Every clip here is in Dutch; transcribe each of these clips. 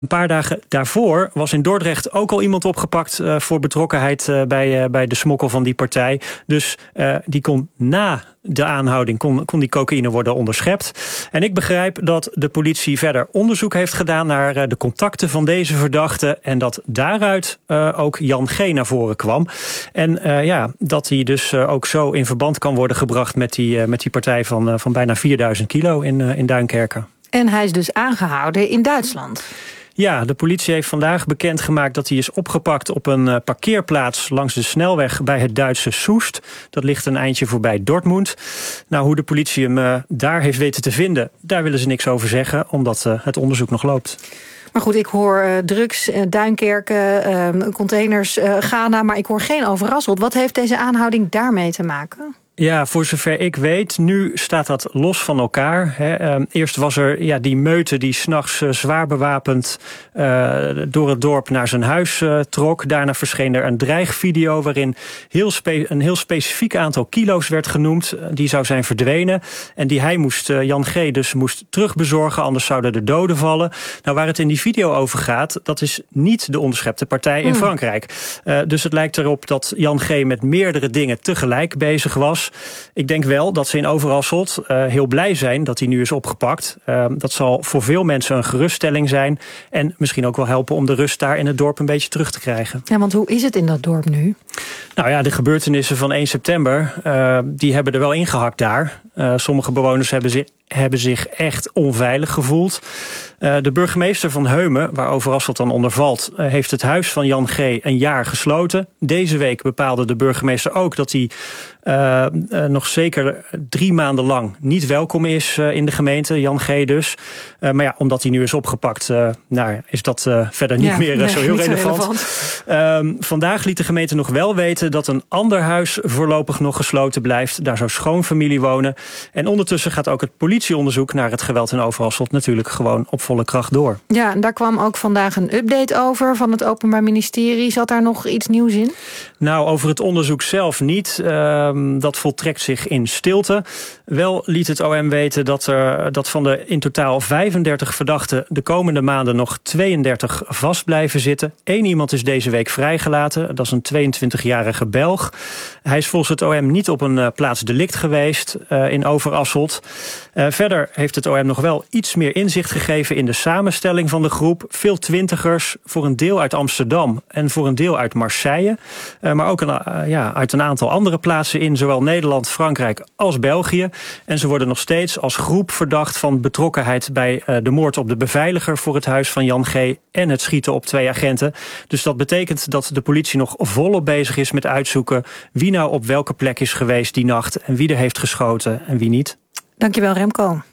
Een paar dagen daarvoor was in Dordrecht ook al iemand opgepakt voor betrokkenheid bij de smokkel van die partij. Dus die kon na de aanhouding kon die cocaïne worden onderschept. En ik begrijp dat de politie verder onderzoek heeft gedaan naar de contacten van deze verdachte en dat daaruit ook Jan G. naar voren kwam. En dat hij dus ook zo in verband kan worden gebracht met die partij van bijna 4000 kilo in Duinkerke. En hij is dus aangehouden in Duitsland. Ja, de politie heeft vandaag bekendgemaakt dat hij is opgepakt op een parkeerplaats langs de snelweg bij het Duitse Soest. Dat ligt een eindje voorbij Dortmund. Nou, hoe de politie hem daar heeft weten te vinden, daar willen ze niks over zeggen, omdat het onderzoek nog loopt. Maar goed, ik hoor drugs, Duinkerke, containers, Ghana, maar ik hoor geen Overasselt. Wat heeft deze aanhouding daarmee te maken? Ja, voor zover ik weet, nu staat dat los van elkaar. Eerst was er die meute die 's nachts zwaar bewapend door het dorp naar zijn huis trok. Daarna verscheen er een dreigvideo waarin een heel specifiek aantal kilo's werd genoemd. Die zou zijn verdwenen en die hij Jan G. dus moest terugbezorgen, anders zouden er doden vallen. Nou, waar het in die video over gaat, dat is niet de onderschepte partij in Frankrijk. Dus het lijkt erop dat Jan G. met meerdere dingen tegelijk bezig was. Ik denk wel dat ze in Overasselt heel blij zijn dat hij nu is opgepakt. Dat zal voor veel mensen een geruststelling zijn. En misschien ook wel helpen om de rust daar in het dorp een beetje terug te krijgen. Ja, want hoe is het in dat dorp nu? Nou ja, de gebeurtenissen van 1 september, die hebben er wel ingehakt daar. Sommige bewoners hebben zich echt onveilig gevoeld. De burgemeester van Heumen, waar Overasselt dan onder valt, heeft het huis van Jan G. een jaar gesloten. Deze week bepaalde de burgemeester ook dat hij nog zeker 3 maanden lang niet welkom is in de gemeente, Jan G. dus. Maar ja, omdat hij nu is opgepakt, is dat verder niet meer zo heel relevant. Vandaag liet de gemeente nog wel weten dat een ander huis voorlopig nog gesloten blijft. Daar zou schoonfamilie wonen. En ondertussen gaat ook het politieonderzoek naar het geweld in Overasselt natuurlijk gewoon op volle kracht door. Ja, en daar kwam ook vandaag een update over van het Openbaar Ministerie. Zat daar nog iets nieuws in? Nou, over het onderzoek zelf niet. Dat voltrekt zich in stilte. Wel liet het OM weten dat van de in totaal 35 verdachten de komende maanden nog 32 vast blijven zitten. 1 iemand is deze week vrijgelaten. Dat is een 22-jarige Belg. Hij is volgens het OM niet op een plaats delict geweest in Overasselt. Verder heeft het OM nog wel iets meer inzicht gegeven in de samenstelling van de groep. Veel twintigers, voor een deel uit Amsterdam en voor een deel uit Marseille. Maar ook uit een aantal andere plaatsen in zowel Nederland, Frankrijk als België. En ze worden nog steeds als groep verdacht van betrokkenheid bij de moord op de beveiliger voor het huis van Jan G. en het schieten op 2 agenten. Dus dat betekent dat de politie nog volop bezig is met uitzoeken wie nou op welke plek is geweest die nacht en wie er heeft geschoten en wie niet. Dankjewel, Remco.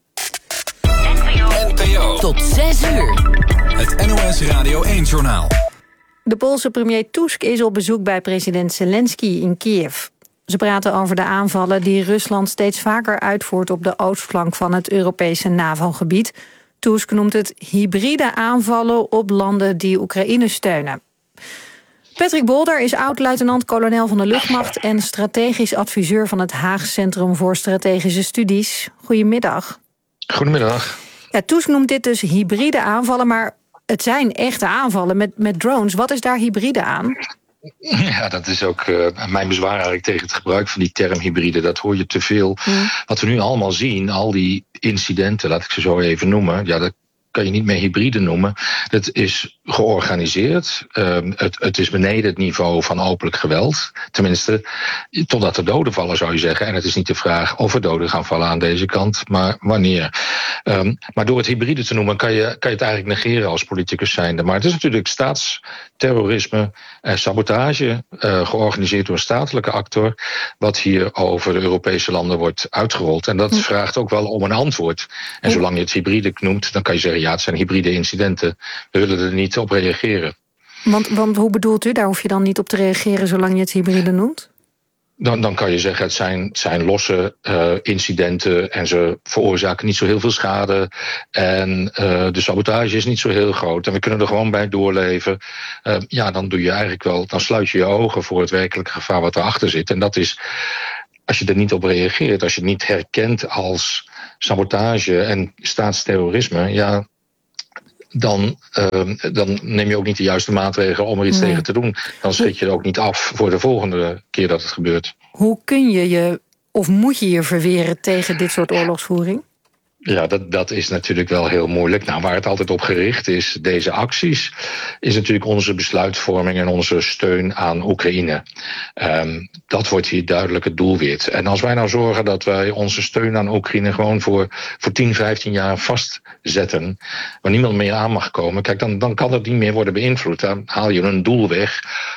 NPO. Tot 6 uur. Het NOS Radio 1-journaal. De Poolse premier Tusk is op bezoek bij president Zelensky in Kiev. Ze praten over de aanvallen die Rusland steeds vaker uitvoert op de oostflank van het Europese NAVO-gebied. Tusk noemt het hybride aanvallen op landen die Oekraïne steunen. Patrick Bolder is oud-luitenant-kolonel van de luchtmacht en strategisch adviseur van het Haags Centrum voor Strategische Studies. Goedemiddag. Goedemiddag. Ja, Tusk noemt dit dus hybride aanvallen, maar het zijn echte aanvallen met drones. Wat is daar hybride aan? Ja, dat is ook mijn bezwaar eigenlijk tegen het gebruik van die term hybride. Dat hoor je te veel. Wat we nu allemaal zien, al die incidenten, laat ik ze zo even noemen, ja, dat kan je niet meer hybride noemen. Het is georganiseerd. Het is beneden het niveau van openlijk geweld. Tenminste, totdat er doden vallen, zou je zeggen. En het is niet de vraag of er doden gaan vallen aan deze kant, maar wanneer. Maar door het hybride te noemen kan je het eigenlijk negeren als politicus zijnde. Maar het is natuurlijk staatsterrorisme en sabotage, georganiseerd door een statelijke actor, wat hier over de Europese landen wordt uitgerold. En dat vraagt ook wel om een antwoord. En zolang je het hybride noemt, dan kan je zeggen, ja, het zijn hybride incidenten. We willen er niet op reageren. Want hoe bedoelt u? Daar hoef je dan niet op te reageren zolang je het hybride noemt? Dan kan je zeggen, het zijn losse incidenten en ze veroorzaken niet zo heel veel schade. En de sabotage is niet zo heel groot. En we kunnen er gewoon bij doorleven. Dan doe je eigenlijk wel, dan sluit je je ogen voor het werkelijke gevaar wat erachter zit. En dat is, als je er niet op reageert, als je het niet herkent als sabotage en staatsterrorisme, ja, dan neem je ook niet de juiste maatregelen om er iets tegen te doen. Dan schrik je er ook niet af voor de volgende keer dat het gebeurt. Hoe kun je of moet je je verweren tegen dit soort oorlogsvoering? Ja, dat is natuurlijk wel heel moeilijk. Nou, waar het altijd op gericht is, deze acties, is natuurlijk onze besluitvorming en onze steun aan Oekraïne. Dat wordt hier duidelijk het doelwit. En als wij nou zorgen dat wij onze steun aan Oekraïne gewoon voor 10, 15 jaar vastzetten, waar niemand meer aan mag komen, kijk, dan kan het niet meer worden beïnvloed. Dan haal je een doel weg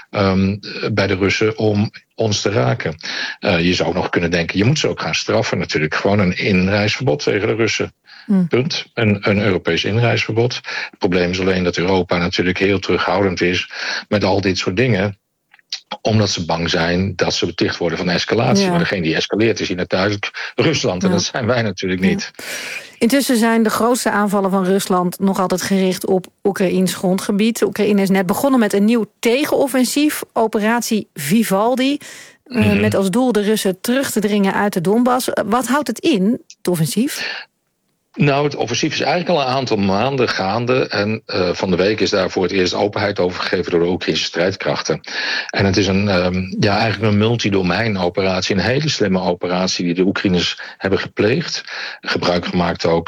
bij de Russen om ons te raken. Je zou nog kunnen denken, je moet ze ook gaan straffen natuurlijk. Gewoon een inreisverbod tegen de Russen. Punt. Een Europees inreisverbod. Het probleem is alleen dat Europa natuurlijk heel terughoudend is met al dit soort dingen, omdat ze bang zijn dat ze beticht worden van escalatie. Ja. Maar degene die escaleert is hier natuurlijk Rusland. En dat zijn wij natuurlijk niet. Intussen zijn de grootste aanvallen van Rusland nog altijd gericht op Oekraïns grondgebied. Oekraïne is net begonnen met een nieuw tegenoffensief, operatie Vivaldi. Met als doel de Russen terug te dringen uit de Donbass. Wat houdt het in, het offensief? Nou, het offensief is eigenlijk al een aantal maanden gaande. En van de week is daar voor het eerst openheid over gegeven door de Oekraïnse strijdkrachten. En het is eigenlijk een multidomein operatie. Een hele slimme operatie die de Oekraïners hebben gepleegd. Gebruik gemaakt ook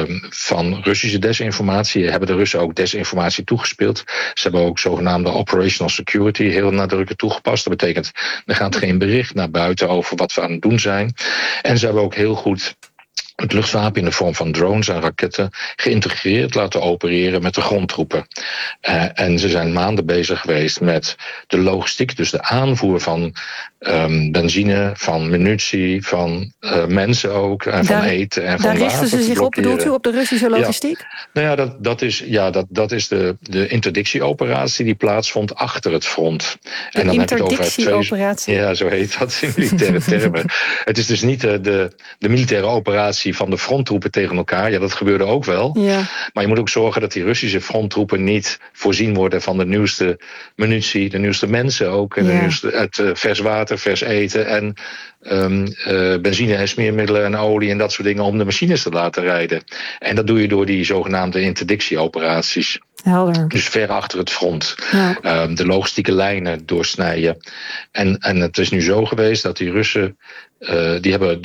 van Russische desinformatie. Hebben de Russen ook desinformatie toegespeeld. Ze hebben ook zogenaamde operational security heel nadrukkelijk toegepast. Dat betekent, er gaat geen bericht naar buiten over wat we aan het doen zijn. En ze hebben ook heel goed het luchtwapen in de vorm van drones en raketten geïntegreerd laten opereren met de grondtroepen. En ze zijn maanden bezig geweest met de logistiek, dus de aanvoer van benzine, van munitie, van mensen ook, en van eten en van water. Daar richten ze zich op, bedoelt u, op de Russische logistiek? Ja. Nou ja, dat is de interdictieoperatie die plaatsvond achter het front. De interdictieoperatie? Ja, zo heet dat in militaire termen. Het is dus niet de militaire operatie van de fronttroepen tegen elkaar. Ja, dat gebeurde ook wel. Ja. Maar je moet ook zorgen dat die Russische fronttroepen niet voorzien worden van de nieuwste munitie, de nieuwste mensen ook, en het vers water, vers eten en benzine en smeermiddelen en olie en dat soort dingen om de machines te laten rijden. En dat doe je door die zogenaamde interdictieoperaties. Helder. Dus ver achter het front. Ja. De lijnen doorsnijden. En het is nu zo geweest dat die Russen, die hebben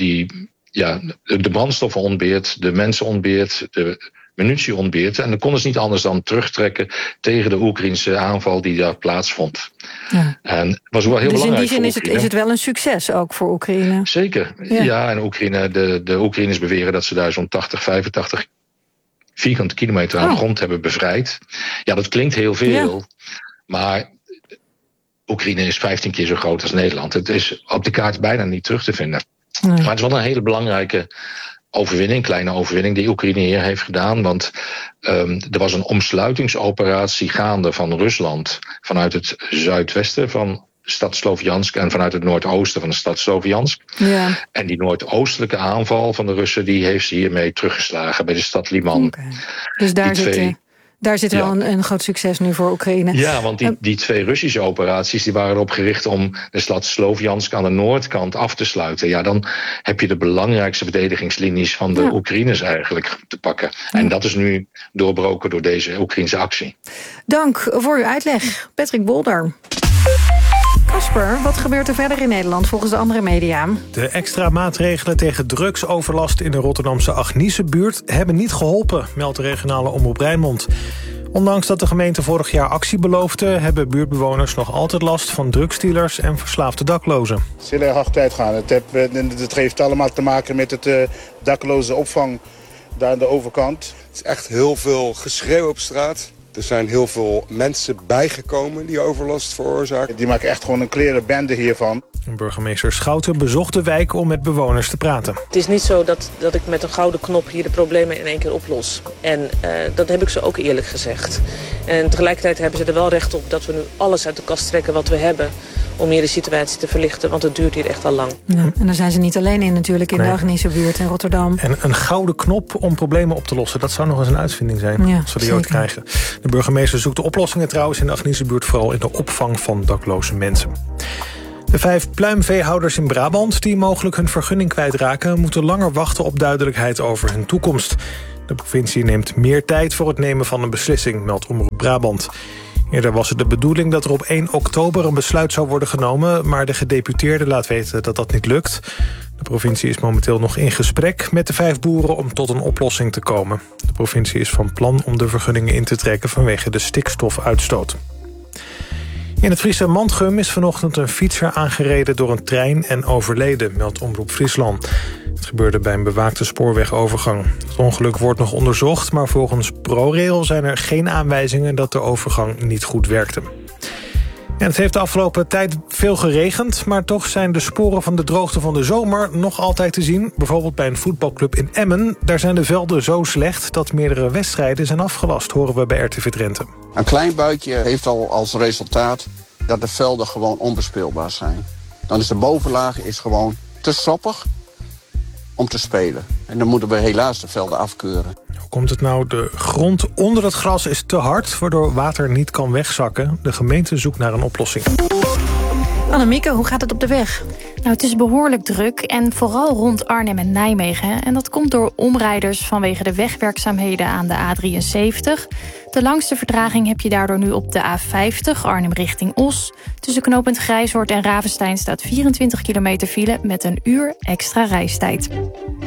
de brandstoffen ontbeerd, de mensen ontbeerd, de munitie ontbeerd. En dan konden ze niet anders dan terugtrekken tegen de Oekraïnse aanval die daar plaatsvond. Ja. En het was wel heel belangrijk. Dus in die zin is het wel een succes ook voor Oekraïne? Zeker. Ja, en Oekraïne, de Oekraïners beweren dat ze daar zo'n 85 vierkante kilometer aan grond hebben bevrijd. Ja, dat klinkt heel veel. Maar Oekraïne is 15 keer zo groot als Nederland. Het is op de kaart bijna niet terug te vinden. Nee. Maar het is wel een hele belangrijke kleine overwinning die Oekraïne hier heeft gedaan. Want er was een omsluitingsoperatie gaande van Rusland vanuit het zuidwesten van de stad Sloviansk en vanuit het noordoosten van de stad Sloviansk. Ja. En die noordoostelijke aanval van de Russen die heeft ze hiermee teruggeslagen bij de stad Liman. Okay. Dus daar zit wel een groot succes nu voor Oekraïne. Ja, want die twee Russische operaties die waren erop gericht om de stad Sloviansk aan de noordkant af te sluiten. Ja, dan heb je de belangrijkste verdedigingslinies van de Oekraïners eigenlijk te pakken. Ja. En dat is nu doorbroken door deze Oekraïnse actie. Dank voor uw uitleg, Patrick Bolder. Kasper, wat gebeurt er verder in Nederland volgens de andere media? De extra maatregelen tegen drugsoverlast in de Rotterdamse Agniezenbuurt hebben niet geholpen, meldt de regionale omroep Rijnmond. Ondanks dat de gemeente vorig jaar actie beloofde, hebben buurtbewoners nog altijd last van drugsdealers en verslaafde daklozen. Het is heel erg hard uitgaan. Het heeft allemaal te maken met het dakloze opvang daar aan de overkant. Het is echt heel veel geschreeuw op straat. Er zijn heel veel mensen bijgekomen die overlast veroorzaken. Die maken echt gewoon een klerenbende hiervan. Burgemeester Schouten bezocht de wijk om met bewoners te praten. Het is niet zo dat ik met een gouden knop hier de problemen in één keer oplos. En dat heb ik ze ook eerlijk gezegd. En tegelijkertijd hebben ze er wel recht op dat we nu alles uit de kast trekken wat we hebben om hier de situatie te verlichten, want het duurt hier echt al lang. Ja, en daar zijn ze niet alleen in natuurlijk, in de Agniezenbuurt in Rotterdam. En een gouden knop om problemen op te lossen, dat zou nog eens een uitvinding zijn, als we die ooit krijgen. De burgemeester zoekt de oplossingen trouwens in de Agniezenbuurt, vooral in de opvang van dakloze mensen. De 5 pluimveehouders in Brabant die mogelijk hun vergunning kwijtraken, moeten langer wachten op duidelijkheid over hun toekomst. De provincie neemt meer tijd voor het nemen van een beslissing, meldt Omroep Brabant. Eerder was het de bedoeling dat er op 1 oktober een besluit zou worden genomen, maar de gedeputeerde laat weten dat dat niet lukt. De provincie is momenteel nog in gesprek met de 5 boeren om tot een oplossing te komen. De provincie is van plan om de vergunningen in te trekken vanwege de stikstofuitstoot. In het Friese Mantgum is vanochtend een fietser aangereden door een trein en overleden, meldt Omroep Friesland. Het gebeurde bij een bewaakte spoorwegovergang. Het ongeluk wordt nog onderzocht, maar volgens ProRail zijn er geen aanwijzingen dat de overgang niet goed werkte. En het heeft de afgelopen tijd veel geregend, maar toch zijn de sporen van de droogte van de zomer nog altijd te zien. Bijvoorbeeld bij een voetbalclub in Emmen. Daar zijn de velden zo slecht dat meerdere wedstrijden zijn afgelast, horen we bij RTV Drenthe. Een klein buitje heeft al als resultaat dat de velden gewoon onbespeelbaar zijn. Dan is de bovenlaag gewoon te soppig om te spelen. En dan moeten we helaas de velden afkeuren. Hoe komt het nou? De grond onder het gras is te hard, waardoor water niet kan wegzakken. De gemeente zoekt naar een oplossing. Annemieke, hoe gaat het op de weg? Nou, het is behoorlijk druk en vooral rond Arnhem en Nijmegen. En dat komt door omrijders vanwege de wegwerkzaamheden aan de A73. De langste vertraging heb je daardoor nu op de A50, Arnhem richting Os. Tussen knooppunt Grijshoort en Ravenstein staat 24 kilometer file met een uur extra reistijd.